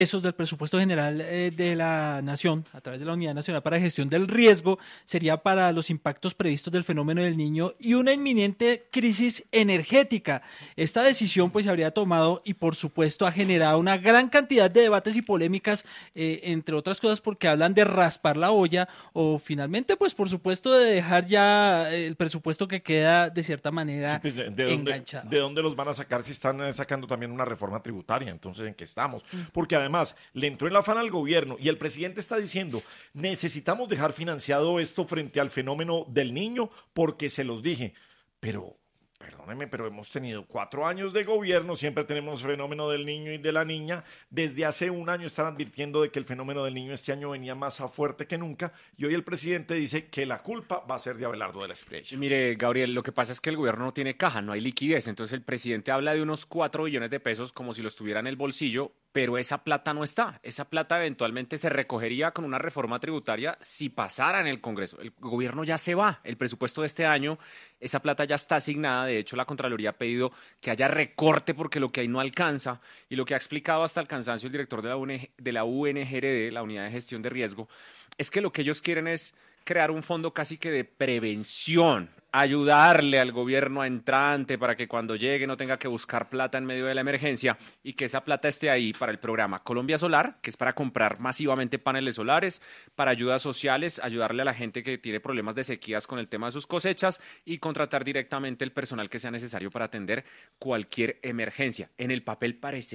pesos del presupuesto general de la Nación, a través de la Unidad Nacional para Gestión del Riesgo, sería para los impactos previstos del fenómeno del Niño y una inminente crisis energética. Esta decisión pues se habría tomado y por supuesto ha generado una gran cantidad de debates y polémicas, entre otras cosas porque hablan de raspar la olla o finalmente pues por supuesto de dejar ya el presupuesto que queda de cierta manera Sí, pues, enganchado. ¿de dónde los van a sacar si están sacando también una reforma tributaria? Entonces, ¿en qué estamos? Porque además le entró el afán al gobierno y el presidente está diciendo, necesitamos dejar financiado esto frente al fenómeno del niño porque se los dije. Pero, perdóneme, pero hemos tenido 4 años de gobierno, siempre tenemos fenómeno del niño y de la niña. Desde hace un año están advirtiendo de que el fenómeno del niño este año venía más a fuerte que nunca y hoy el presidente dice que la culpa va a ser de Abelardo de la Espriella. Mire, Gabriel, lo que pasa es que el gobierno no tiene caja, no hay liquidez. Entonces el presidente habla de unos 4 billones de pesos como si los tuviera en el bolsillo, pero esa plata no está. Esa plata eventualmente se recogería con una reforma tributaria si pasara en el Congreso. El gobierno ya se va. El presupuesto de este año, esa plata ya está asignada. De hecho, la Contraloría ha pedido que haya recorte porque lo que hay no alcanza. Y lo que ha explicado hasta el cansancio el director de la UNGRD, la Unidad de Gestión de Riesgo, es que lo que ellos quieren es crear un fondo casi que de prevención, ayudarle al gobierno entrante para que cuando llegue no tenga que buscar plata en medio de la emergencia y que esa plata esté ahí para el programa Colombia Solar, que es para comprar masivamente paneles solares, para ayudas sociales, ayudarle a la gente que tiene problemas de sequías con el tema de sus cosechas y contratar directamente el personal que sea necesario para atender cualquier emergencia. En el papel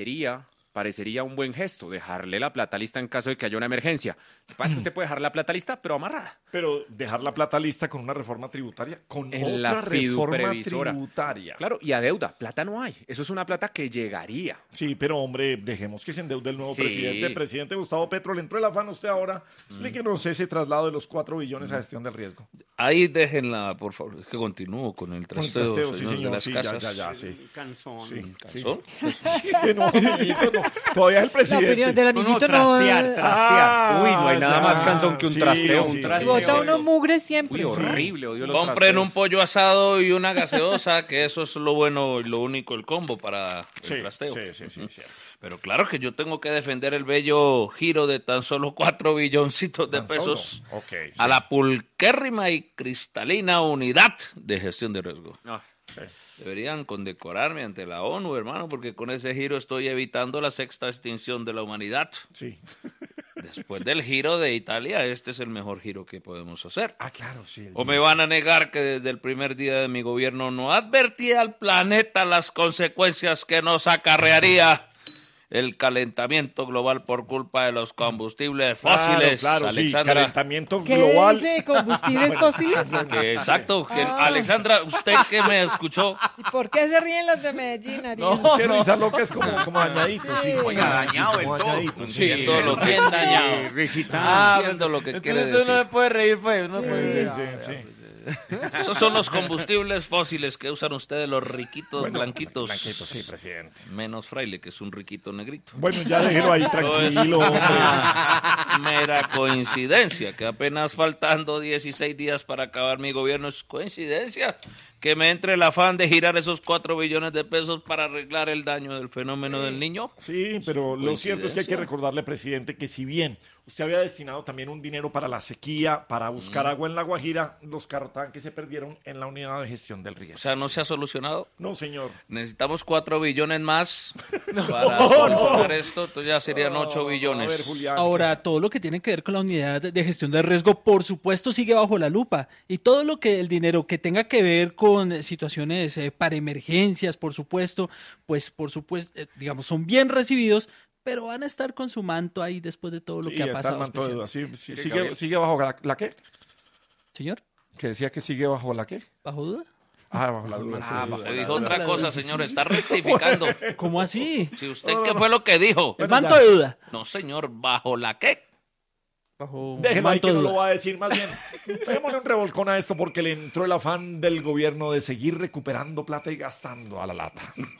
parecería un buen gesto dejarle la plata lista en caso de que haya una emergencia. Lo que pasa es que usted puede dejar la plata lista, pero amarrada. Pero dejar la plata lista con una reforma tributaria, con En otra la reforma fiduprevisora. tributaria. Claro, y a deuda, plata no hay. Eso es una plata que llegaría. Sí, pero hombre, dejemos que se endeude el nuevo Sí. presidente. Presidente Gustavo Petro, le entró el afán a usted ahora. Explíquenos ese traslado de los 4 billones a gestión del riesgo. Ahí déjenla, por favor. Es que continúo con el Con el trasteo, trasteo, sí, señor de señor, las sí, casas. ya, sí. Cansón. Sí, ¿Cansón? Sí, no, amiguito, no. Todavía es el La presidente. opinión del amiguito no. trastear. Ah, Uy, no hay nada ya. más cansón que un Sí, trasteo. sí, Un sí, trasteo. Bota uno mugre siempre. Uy, horrible, odio los Compren trasteos. un pollo asado y una gaseosa, que eso es lo bueno y lo único, el combo para el Sí, trasteo. sí, cierto. Pero claro que yo tengo que defender el bello giro de tan solo 4 billoncitos de Tan pesos solo. Ok, sí. a la pulquérrima y cristalina unidad de gestión de riesgo. Ah, Deberían condecorarme ante la ONU, hermano, porque con ese giro estoy evitando la 6ª extinción de la humanidad. Sí. Después del giro de Italia, este es el mejor giro que podemos hacer. Ah, claro, sí. ¿O me van a negar que desde el primer día de mi gobierno no advertí al planeta las consecuencias que nos acarrearía el calentamiento global por culpa de los combustibles fósiles? Claro, sí, Alexandra, calentamiento ¿Qué global. dice? ¿Combustibles fósiles? exacto. Ah. Alexandra, usted que me escuchó, ¿Y por qué se ríen los de Medellín, Ariel? Que risa loca es como dañadito, sí. Oiga, dañado el como todo. dañadito, sí, sí. eso es lo que Bien dañado. entiendo lo que quiere Entonces uno decir. se puede reír, pues. Uno puede reír. Sí. Esos son los combustibles fósiles que usan ustedes los riquitos Bueno, blanquitos. Blanquito, sí, presidente. Menos Fraile, que es un riquito negrito. Bueno, ya déjelo ahí tranquilo, hombre. Mera coincidencia, que apenas faltando 16 días para acabar mi gobierno, es coincidencia que me entre el afán de girar esos 4 billones de pesos para arreglar el daño del fenómeno del niño. Sí, pero lo cierto es que hay que recordarle, presidente, que si bien usted había destinado también un dinero para la sequía, para buscar agua en La Guajira, los carrotanques se perdieron en la unidad de gestión del riesgo. O sea, ¿no se ha solucionado? No, señor. Necesitamos 4 billones más para solucionar esto, entonces ya serían 8 billones. A ver, Julián. Ahora, todo lo que tiene que ver con la unidad de gestión de riesgo, por supuesto, sigue bajo la lupa. Y todo lo que el dinero que tenga que ver con situaciones para emergencias, por supuesto, pues, por supuesto, digamos, son bien recibidos, pero van a estar con su manto ahí después de todo lo que ha está pasado. el manto de duda. especialmente. Sí, Mire, sigue, Gabriel. sigue bajo la qué? Señor, Que decía que sigue bajo la qué. ¿bajo duda? Ah, bajo la duda. Ah, sí. bajo Se la dijo duda. otra cosa, señor, está rectificando. ¿Cómo así? Si usted, ¿qué fue lo que dijo? El manto de duda. No, señor, ¿bajo la qué? Bajo Déjelo ahí manto que de no duda. lo va a decir más bien. Démosle un revolcón a esto porque le entró el afán del gobierno de seguir recuperando plata y gastando a la lata.